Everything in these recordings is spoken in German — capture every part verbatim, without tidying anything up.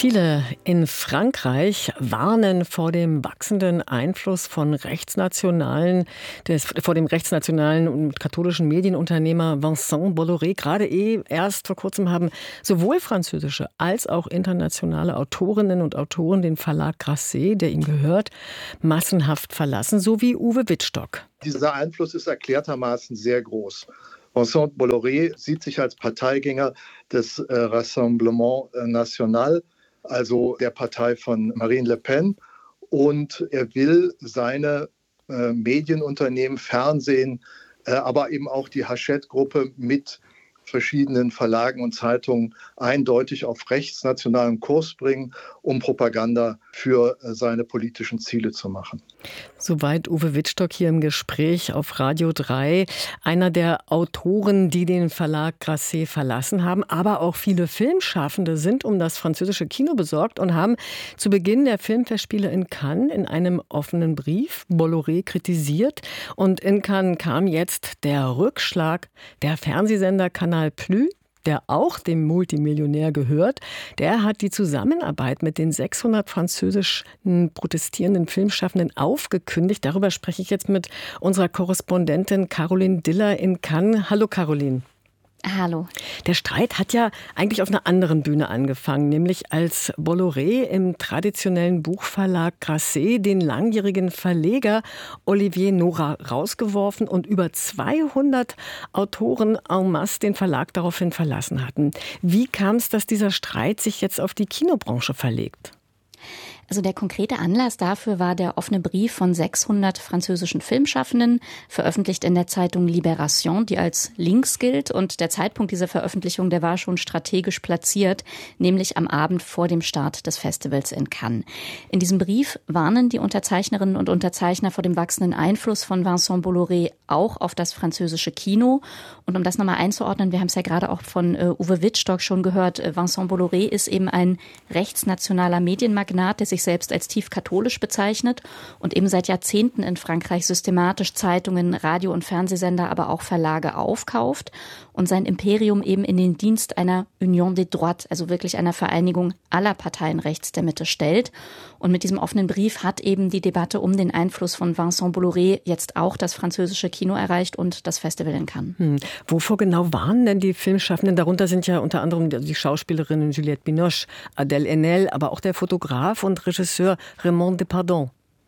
Viele in Frankreich warnen vor dem wachsenden Einfluss von rechtsnationalen, des, vor dem rechtsnationalen und katholischen Medienunternehmer Vincent Bolloré. Gerade eh erst vor kurzem haben sowohl französische als auch internationale Autorinnen und Autoren den Verlag Grasset, der ihm gehört, massenhaft verlassen, so wie Uwe Wittstock. Dieser Einfluss ist erklärtermaßen sehr groß. Vincent Bolloré sieht sich als Parteigänger des äh, Rassemblement National, also der Partei von Marine Le Pen. Und er will seine äh, Medienunternehmen, Fernsehen, äh, aber eben auch die Hachette-Gruppe mit verschiedenen Verlagen und Zeitungen eindeutig auf rechtsnationalen Kurs bringen, um Propaganda für seine politischen Ziele zu machen. Soweit Uwe Wittstock hier im Gespräch auf Radio drei. Einer der Autoren, die den Verlag Grasset verlassen haben, aber auch viele Filmschaffende sind um das französische Kino besorgt und haben zu Beginn der Filmfestspiele in Cannes in einem offenen Brief Bolloré kritisiert. Und in Cannes kam jetzt der Rückschlag. Der Fernsehsender Canal Plus, der auch dem Multimillionär gehört, der hat die Zusammenarbeit mit den sechshundert französischen protestierenden Filmschaffenden aufgekündigt. Darüber spreche ich jetzt mit unserer Korrespondentin Caroline Diller in Cannes. Hallo Caroline. Hallo. Der Streit hat ja eigentlich auf einer anderen Bühne angefangen, nämlich als Bolloré im traditionellen Buchverlag Grasset den langjährigen Verleger Olivier Nora rausgeworfen und über zweihundert Autoren en masse den Verlag daraufhin verlassen hatten. Wie kam es, dass dieser Streit sich jetzt auf die Kinobranche verlegt? Also der konkrete Anlass dafür war der offene Brief von sechshundert französischen Filmschaffenden, veröffentlicht in der Zeitung Libération, die als links gilt. Und der Zeitpunkt dieser Veröffentlichung, der war schon strategisch platziert, nämlich am Abend vor dem Start des Festivals in Cannes. In diesem Brief warnen die Unterzeichnerinnen und Unterzeichner vor dem wachsenden Einfluss von Vincent Bolloré auch auf das französische Kino. Und um das nochmal einzuordnen, wir haben es ja gerade auch von uh, Uwe Wittstock schon gehört, Vincent Bolloré ist eben ein rechtsnationaler Medienmagnat, der sich selbst als tief katholisch bezeichnet und eben seit Jahrzehnten in Frankreich systematisch Zeitungen, Radio- und Fernsehsender, aber auch Verlage aufkauft und sein Imperium eben in den Dienst einer Union des Droites, also wirklich einer Vereinigung aller Parteien rechts der Mitte stellt. Und mit diesem offenen Brief hat eben die Debatte um den Einfluss von Vincent Bolloré jetzt auch das französische Kino erreicht und das Festival in Cannes. Hm. Wovor genau waren denn die Filmschaffenden? Darunter sind ja unter anderem die Schauspielerinnen Juliette Binoche, Adèle Haenel, aber auch der Fotograf und Regisseur Raymond Depardon.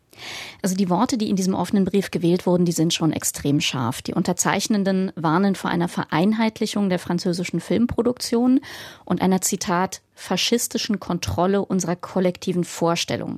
Also die Worte, die in diesem offenen Brief gewählt wurden, die sind schon extrem scharf. Die Unterzeichnenden warnen vor einer Vereinheitlichung der französischen Filmproduktion und einer, Zitat, faschistischen Kontrolle unserer kollektiven Vorstellung.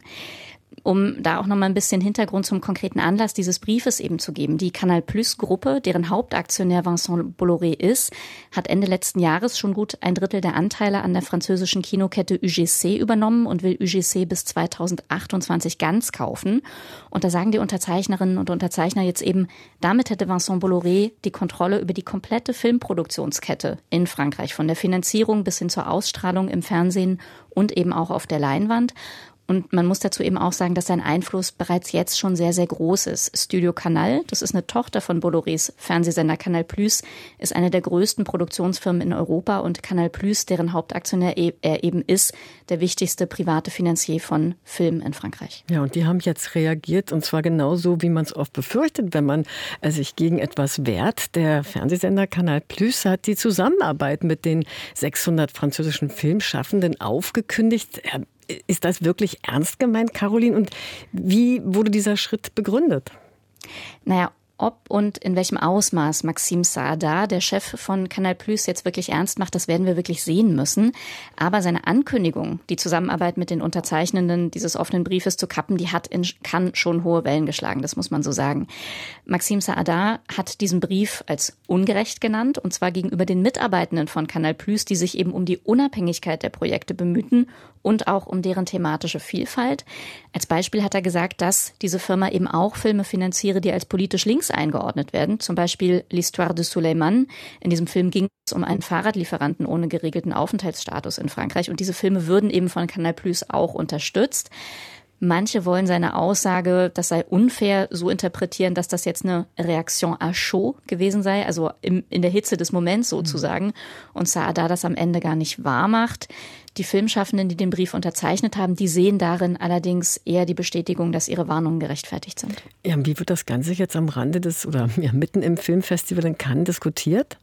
Um da auch noch mal ein bisschen Hintergrund zum konkreten Anlass dieses Briefes eben zu geben. Die Canal Plus Gruppe, deren Hauptaktionär Vincent Bolloré ist, hat Ende letzten Jahres schon gut ein Drittel der Anteile an der französischen Kinokette U G C übernommen und will U G C bis zweitausendachtundzwanzig ganz kaufen. Und da sagen die Unterzeichnerinnen und Unterzeichner jetzt eben, damit hätte Vincent Bolloré die Kontrolle über die komplette Filmproduktionskette in Frankreich, von der Finanzierung bis hin zur Ausstrahlung im Fernsehen und eben auch auf der Leinwand. Und man muss dazu eben auch sagen, dass sein Einfluss bereits jetzt schon sehr, sehr groß ist. Studio Canal, das ist eine Tochter von Bollorés Fernsehsender Canal Plus, ist eine der größten Produktionsfirmen in Europa und Canal Plus, deren Hauptaktionär er eben ist, der wichtigste private Finanzier von Filmen in Frankreich. Ja, und die haben jetzt reagiert und zwar genauso, wie man es oft befürchtet, wenn man sich gegen etwas wehrt. Der Fernsehsender Canal Plus hat die Zusammenarbeit mit den sechshundert französischen Filmschaffenden aufgekündigt. Er Ist das wirklich ernst gemeint, Caroline? Und wie wurde dieser Schritt begründet? Naja, ob und in welchem Ausmaß Maxime Saada, der Chef von Canal Plus, jetzt wirklich ernst macht, das werden wir wirklich sehen müssen. Aber seine Ankündigung, die Zusammenarbeit mit den Unterzeichnenden dieses offenen Briefes zu kappen, die hat in Cannes schon hohe Wellen geschlagen, das muss man so sagen. Maxime Saada hat diesen Brief als ungerecht genannt, und zwar gegenüber den Mitarbeitenden von Canal Plus, die sich eben um die Unabhängigkeit der Projekte bemühten und auch um deren thematische Vielfalt. Als Beispiel hat er gesagt, dass diese Firma eben auch Filme finanziere, die als politisch links eingeordnet werden. Zum Beispiel L'Histoire de Suleiman. In diesem Film ging es um einen Fahrradlieferanten ohne geregelten Aufenthaltsstatus in Frankreich. Und diese Filme würden eben von Canal Plus auch unterstützt. Manche wollen seine Aussage, das sei unfair, so interpretieren, dass das jetzt eine Reaction à chaud gewesen sei, also im, in der Hitze des Moments sozusagen, und Saada das am Ende gar nicht wahr macht. Die Filmschaffenden, die den Brief unterzeichnet haben, die sehen darin allerdings eher die Bestätigung, dass ihre Warnungen gerechtfertigt sind. Ja, wie wird das Ganze jetzt am Rande des oder ja, mitten im Filmfestival in Cannes diskutiert?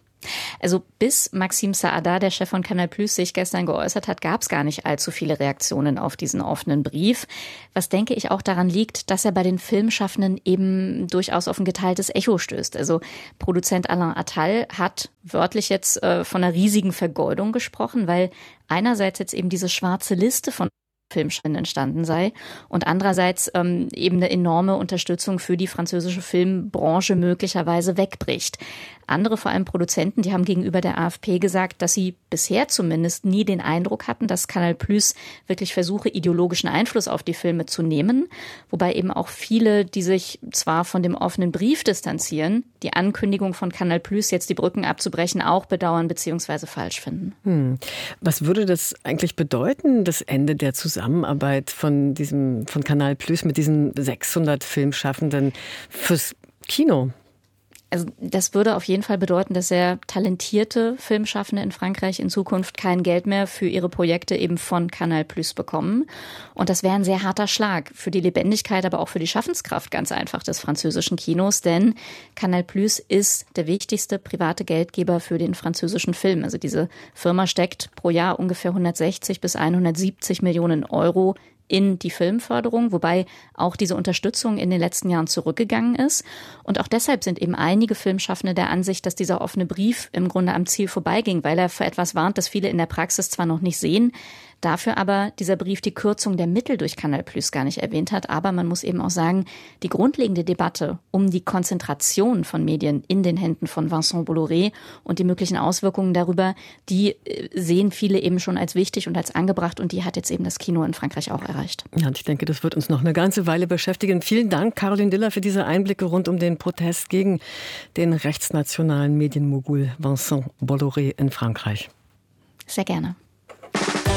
Also bis Maxime Saada, der Chef von Canal Plus, sich gestern geäußert hat, gab es gar nicht allzu viele Reaktionen auf diesen offenen Brief. Was, denke ich, auch daran liegt, dass er bei den Filmschaffenden eben durchaus auf ein geteiltes Echo stößt. Also Produzent Alain Attal hat wörtlich jetzt äh, von einer riesigen Vergeudung gesprochen, weil einerseits jetzt eben diese schwarze Liste von Filmschaffenden entstanden sei und andererseits ähm, eben eine enorme Unterstützung für die französische Filmbranche möglicherweise wegbricht. Andere, vor allem Produzenten, die haben gegenüber der A F P gesagt, dass sie bisher zumindest nie den Eindruck hatten, dass Canal Plus wirklich versuche, ideologischen Einfluss auf die Filme zu nehmen. Wobei eben auch viele, die sich zwar von dem offenen Brief distanzieren, die Ankündigung von Canal Plus, jetzt die Brücken abzubrechen, auch bedauern bzw. falsch finden. Hm. Was würde das eigentlich bedeuten, das Ende der Zusammenarbeit von diesem, von Canal Plus mit diesen sechshundert Filmschaffenden fürs Kino? Also das würde auf jeden Fall bedeuten, dass sehr talentierte Filmschaffende in Frankreich in Zukunft kein Geld mehr für ihre Projekte eben von Canal Plus bekommen. Und das wäre ein sehr harter Schlag für die Lebendigkeit, aber auch für die Schaffenskraft ganz einfach des französischen Kinos. Denn Canal Plus ist der wichtigste private Geldgeber für den französischen Film. Also diese Firma steckt pro Jahr ungefähr hundertsechzig bis hundertsiebzig Millionen Euro in die Filmförderung, wobei auch diese Unterstützung in den letzten Jahren zurückgegangen ist. Und auch deshalb sind eben einige Filmschaffende der Ansicht, dass dieser offene Brief im Grunde am Ziel vorbeiging, weil er für etwas warnt, das viele in der Praxis zwar noch nicht sehen, dafür aber dieser Brief die Kürzung der Mittel durch Canal Plus gar nicht erwähnt hat. Aber man muss eben auch sagen, die grundlegende Debatte um die Konzentration von Medien in den Händen von Vincent Bolloré und die möglichen Auswirkungen darüber, die sehen viele eben schon als wichtig und als angebracht. Und die hat jetzt eben das Kino in Frankreich auch erreicht. Ja, und ich denke, das wird uns noch eine ganze Weile beschäftigen. Vielen Dank, Caroline Diller, für diese Einblicke rund um den Protest gegen den rechtsnationalen Medienmogul Vincent Bolloré in Frankreich. Sehr gerne.